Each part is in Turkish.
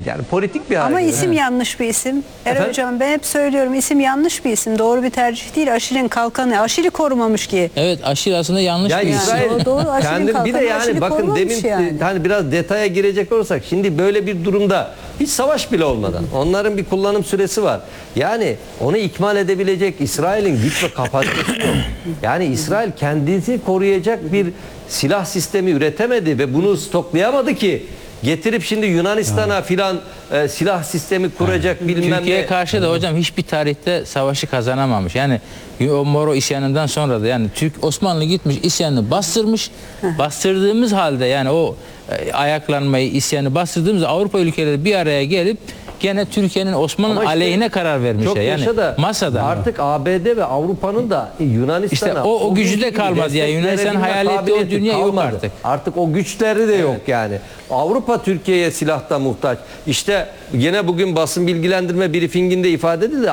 Yani politik bir Ama hareket. isim yanlış bir isim. Efendim? Hocam ben hep söylüyorum, isim yanlış bir isim. Doğru bir tercih değil. Aşil'in kalkanı. Aşil'i korumamış ki. Evet, Aşil aslında yanlış Ya bir isim. İsrail Doğru, Aşil'in kendini bir de kalkanı yani Aşil'i bakın korumamış demin yani. hani biraz detaya girecek olursak şimdi böyle bir durumda hiç savaş bile olmadan onların bir kullanım süresi var. Yani onu ikmal edebilecek İsrail'in güç ve kapasitesi yok. Yani İsrail kendini koruyacak bir silah sistemi üretemedi ve bunu stoklayamadı ki getirip şimdi Yunanistan'a filan silah sistemi kuracak bilmem Türkiye'ye ne. karşı da hocam hiçbir tarihte savaşı kazanamamış. Yani o Moro isyanından sonra da yani Osmanlı gitmiş isyanını bastırmış. Bastırdığımız halde yani o ayaklanmayı, isyanı bastırdığımız Avrupa ülkeleri bir araya gelip gene Türkiye'nin Osmanlı Ama işte aleyhine karar vermişler. Çok Yani yaşa da masada. artık ABD ve Avrupa'nın da Yunanistan'a İşte o gücü de kalmadı ya. Yunanistan hayal ettiği o dünya yok artık. Artık o güçleri de yok yani. Avrupa Türkiye'ye silahta muhtaç. İşte yine bugün basın bilgilendirme briefinginde ifade edildi.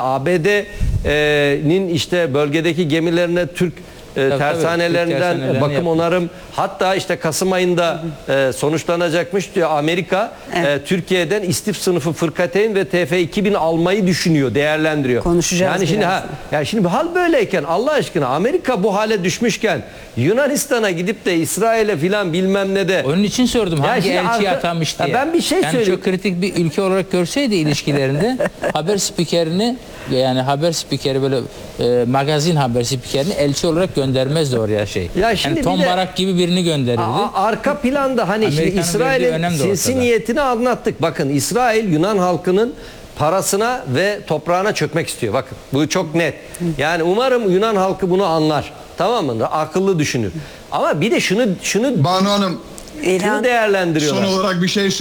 ABD'nin işte bölgedeki gemilerine Türk tersanelerinden tersanelerini bakım yapmış. onarım, hatta işte Kasım ayında sonuçlanacakmış diyor Amerika. Türkiye'den istif sınıfı fırkateyn ve TF-2000 almayı düşünüyor, değerlendiriyor. Konuşacağız yani şimdi birazdan. yani şimdi hal böyleyken Allah aşkına Amerika bu hale düşmüşken Yunanistan'a gidip de İsrail'e filan bilmem ne de Onun için sordum Ya hangi şimdi elçiyi arka- atamış Ya diye. ben bir şey yani söyleyeyim. çok kritik bir ülke olarak görseydi ilişkilerinde haber spikerini yani haber spikeri böyle magazin haber spikerini elçi olarak göndermezdi oraya şey. Ya şimdi yani Tom bir de- Barak gibi birini gönderirdi. Arka planda hani şimdi Amerika'nın verdiği İsrail'in önem de sinsi ortada. niyetini anlattık. Bakın İsrail Yunan halkının parasına ve toprağına çökmek istiyor. Bakın bu çok net. Yani umarım Yunan halkı bunu anlar. Tamam mı? Akıllı düşünür. Ama bir de şunu Banu Hanım, İlhan, değerlendiriyorlar. son olarak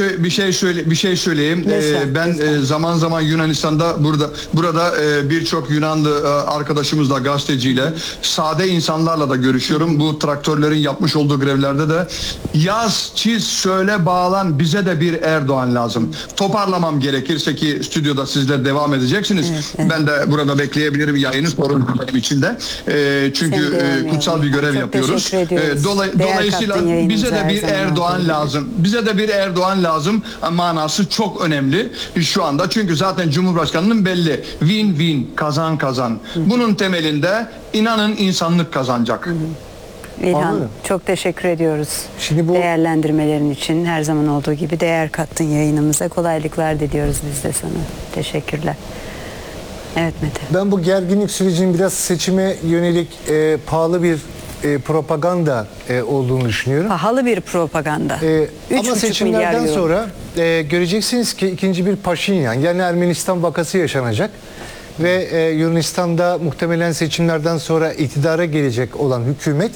bir şey söyleyeyim. Lütfen, Ben zaman zaman Yunanistan'da burada birçok Yunanlı arkadaşımızla, gazeteciyle, sade insanlarla da görüşüyorum. Bu traktörlerin yapmış olduğu grevlerde de yaz, çiz, söyle, bağlan, bize de bir Erdoğan lazım. Toparlamam gerekirse ki stüdyoda sizler devam edeceksiniz. Evet. Ben de burada bekleyebilirim, yayını sorun benim için de. Çünkü Seni de kutsal bir görev çok yapıyoruz. teşekkür ediyoruz. Değer Dolayısıyla kattın yayınımıza bize de her bir zaman Erdoğan olduğu lazım. Bize de bir Erdoğan lazım. Manası çok önemli şu anda. Çünkü zaten Cumhurbaşkanı'nın belli. Win-win, kazan kazan. Bunun temelinde inanın insanlık kazanacak. İlhan, Anladım. çok teşekkür ediyoruz. Şimdi bu- Değerlendirmelerin için her zaman olduğu gibi değer kattın yayınımıza. Kolaylıklar diliyoruz biz de sana. Teşekkürler. Evet Mete. Ben bu gerginlik sürecinin biraz seçime yönelik pahalı bir propaganda olduğunu düşünüyorum. Pahalı bir propaganda. 3,5 Ama milyar seçimlerden euro. sonra göreceksiniz ki ikinci bir Paşinyan yani Ermenistan vakası yaşanacak ve Yunanistan'da muhtemelen seçimlerden sonra iktidara gelecek olan hükümet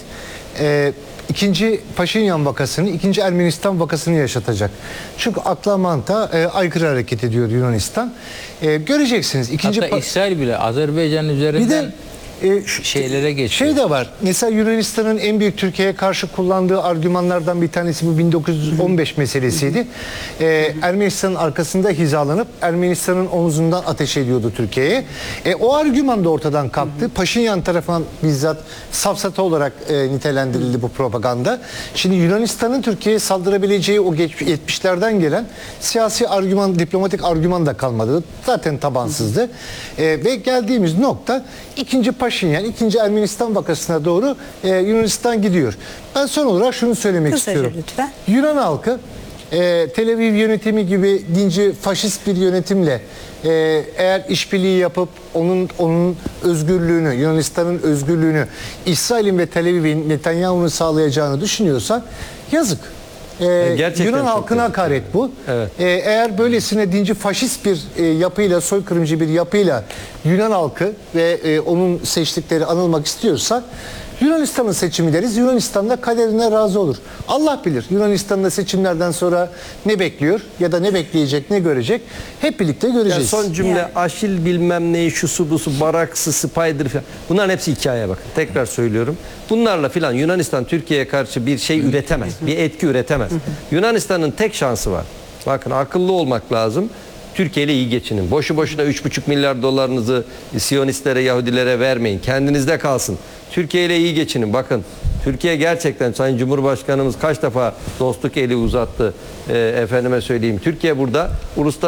ikinci Paşinyan vakasını, ikinci Ermenistan vakasını yaşatacak. Çünkü akla mantığa aykırı hareket ediyor Yunanistan. Göreceksiniz. İkinci Hatta İsrail bile Azerbaycan üzerinden bir de şeylere geçiyor. şey de var. Mesela Yunanistan'ın en büyük Türkiye'ye karşı kullandığı argümanlardan bir tanesi bu 1915 meselesiydi. Ermenistan'ın arkasında hizalanıp Ermenistan'ın omuzundan ateş ediyordu Türkiye'ye. O argüman da ortadan kalktı. Paşinyan tarafından bizzat safsata olarak nitelendirildi bu propaganda. Şimdi Yunanistan'ın Türkiye'ye saldırabileceği o 70'lerden gelen siyasi argüman, diplomatik argüman da kalmadı. Zaten tabansızdı. Ve geldiğimiz nokta ikinci Paşinyan, ikinci Ermenistan vakasına doğru Yunanistan gidiyor. Ben son olarak şunu söylemek Kısaca istiyorum. lütfen. Yunan halkı Tel Aviv yönetimi gibi dinci faşist bir yönetimle eğer işbirliği yapıp onun özgürlüğünü, Yunanistan'ın özgürlüğünü İsrail'in ve Tel Aviv'in Netanyahu'nun sağlayacağını düşünüyorsa yazık. Gerçekten Yunan çok halkına yazık. hakaret bu. Evet. Eğer böylesine dinci faşist bir yapıyla, soykırımcı bir yapıyla Yunan halkı ve onun seçtikleri anılmak istiyorsa Yunanistan'ın seçimi deriz. Yunanistan da kaderine razı olur. Allah bilir Yunanistan'da seçimlerden sonra ne bekliyor ya da ne bekleyecek, ne görecek hep birlikte Yani göreceğiz. son cümle Yani. Aşil bilmem neyi şusu busu baraksı spider falan. Bunların hepsi hikaye bakın. Tekrar söylüyorum. Bunlarla filan Yunanistan Türkiye'ye karşı bir şey üretemez. Bir etki üretemez. Yunanistan'ın tek şansı var. Bakın akıllı olmak lazım. Türkiye ile iyi geçinin. Boşu boşuna 3,5 milyar dolarınızı Siyonistlere, Yahudilere vermeyin. Kendinizde kalsın. Türkiye ile iyi geçinin. Bakın Türkiye gerçekten Sayın Cumhurbaşkanımız kaç defa dostluk eli uzattı. Efendime söyleyeyim. Türkiye burada uluslararası